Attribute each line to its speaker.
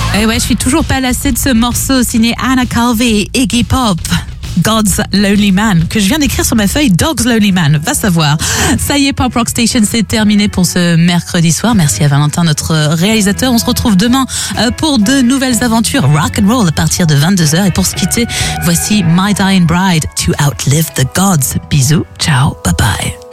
Speaker 1: Et ouais, je suis toujours pas lassée de ce morceau signé Anna Calvi et Iggy Pop. God's Lonely Man, que je viens d'écrire sur ma feuille, Dog's Lonely Man, va savoir. Ça y est, Pop Rock Station, c'est terminé pour ce mercredi soir. Merci à Valentin, notre réalisateur. On se retrouve demain pour de nouvelles aventures rock and roll à partir de 22h. Et pour se quitter, voici My Dying Bride, To Outlive the Gods. Bisous, ciao, bye bye.